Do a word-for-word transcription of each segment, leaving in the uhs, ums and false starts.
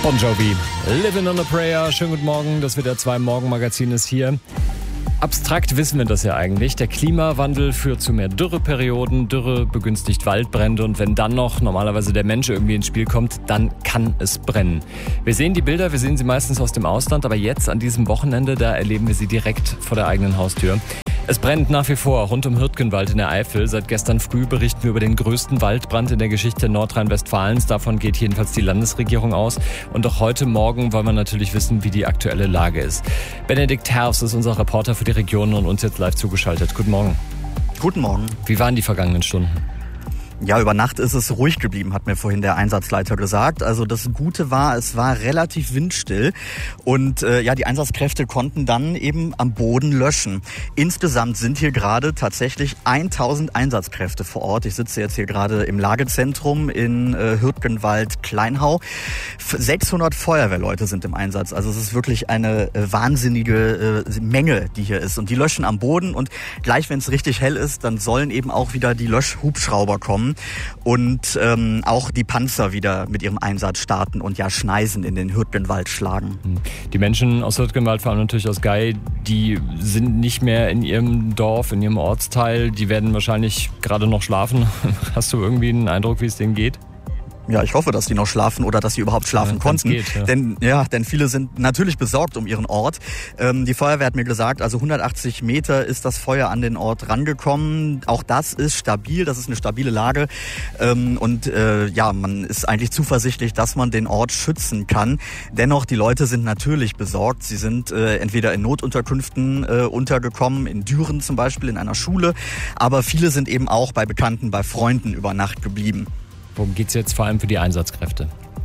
Bon Jovi, Living on a Prayer. Schönen guten Morgen, das W D R zwei Morgenmagazin ist hier. Abstrakt wissen wir das ja eigentlich. Der Klimawandel führt zu mehr Dürreperioden. Dürre begünstigt Waldbrände. Und wenn dann noch normalerweise der Mensch irgendwie ins Spiel kommt, dann kann es brennen. Wir sehen die Bilder, wir sehen sie meistens aus dem Ausland. Aber jetzt an diesem Wochenende, da erleben wir sie direkt vor der eigenen Haustür. Es brennt nach wie vor rund um Hürtgenwald in der Eifel. Seit gestern früh berichten wir über den größten Waldbrand in der Geschichte Nordrhein-Westfalens. Davon geht jedenfalls die Landesregierung aus. Und auch heute Morgen wollen wir natürlich wissen, wie die aktuelle Lage ist. Benedikt Herfs ist unser Reporter für die Region und uns jetzt live zugeschaltet. Guten Morgen. Guten Morgen. Wie waren die vergangenen Stunden? Ja, über Nacht ist es ruhig geblieben, hat mir vorhin der Einsatzleiter gesagt. Also das Gute war, es war relativ windstill und äh, ja, die Einsatzkräfte konnten dann eben am Boden löschen. Insgesamt sind hier gerade tatsächlich tausend Einsatzkräfte vor Ort. Ich sitze jetzt hier gerade im Lagezentrum in äh, Hürtgenwald-Kleinhau. sechshundert Feuerwehrleute sind im Einsatz. Also es ist wirklich eine äh, wahnsinnige äh, Menge, die hier ist. Und die löschen am Boden und gleich, wenn es richtig hell ist, dann sollen eben auch wieder die Löschhubschrauber kommen und ähm, auch die Panzer wieder mit ihrem Einsatz starten und ja Schneisen in den Hürtgenwald schlagen. Die Menschen aus Hürtgenwald, vor allem natürlich aus Gei, die sind nicht mehr in ihrem Dorf, in ihrem Ortsteil. Die werden wahrscheinlich gerade noch schlafen. Hast du irgendwie einen Eindruck, wie es denen geht? Ja, ich hoffe, dass die noch schlafen oder dass sie überhaupt schlafen ja, konnten. Geht, ja. Denn ja, denn viele sind natürlich besorgt um ihren Ort. Ähm, die Feuerwehr hat mir gesagt, also hundertachtzig Meter ist das Feuer an den Ort rangekommen. Auch das ist stabil, das ist eine stabile Lage. Ähm, und äh, ja, man ist eigentlich zuversichtlich, dass man den Ort schützen kann. Dennoch, die Leute sind natürlich besorgt. Sie sind äh, entweder in Notunterkünften äh, untergekommen, in Düren zum Beispiel, in einer Schule. Aber viele sind eben auch bei Bekannten, bei Freunden über Nacht geblieben. Worum geht es jetzt vor allem für die Einsatzkräfte?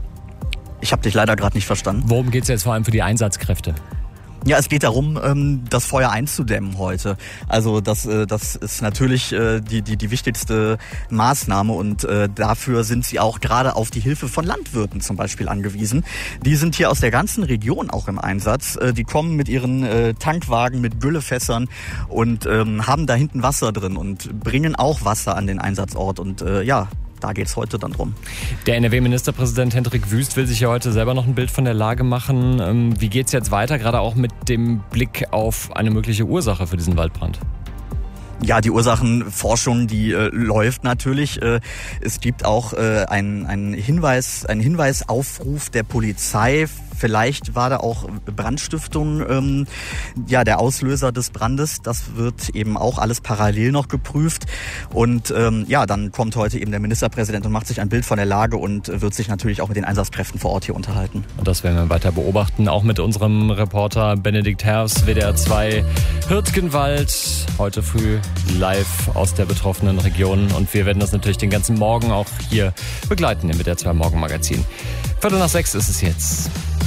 Ich habe dich leider gerade nicht verstanden. Worum geht es jetzt vor allem für die Einsatzkräfte? Ja, es geht darum, das Feuer einzudämmen heute. Also das, das ist natürlich die, die, die wichtigste Maßnahme und dafür sind sie auch gerade auf die Hilfe von Landwirten zum Beispiel angewiesen. Die sind hier aus der ganzen Region auch im Einsatz. Die kommen mit ihren Tankwagen, mit Güllefässern und haben da hinten Wasser drin und bringen auch Wasser an den Einsatzort und ja, da geht's heute dann drum. Der N R W-Ministerpräsident Hendrik Wüst will sich ja heute selber noch ein Bild von der Lage machen. Wie geht's jetzt weiter, gerade auch mit dem Blick auf eine mögliche Ursache für diesen Waldbrand? Ja, die Ursachenforschung, die äh, läuft natürlich. Äh, es gibt auch äh, einen, einen Hinweis, einen Hinweisaufruf der Polizei. Vielleicht war da auch Brandstiftung ähm, ja, der Auslöser des Brandes. Das wird eben auch alles parallel noch geprüft. Und ähm, ja, dann kommt heute eben der Ministerpräsident und macht sich ein Bild von der Lage und wird sich natürlich auch mit den Einsatzkräften vor Ort hier unterhalten. Und das werden wir weiter beobachten, auch mit unserem Reporter Benedikt Herfs, W D R zwei Hürtgenwald. Heute früh live aus der betroffenen Region. Und wir werden das natürlich den ganzen Morgen auch hier begleiten im W D R zwei Morgenmagazin. Viertel nach sechs ist es jetzt.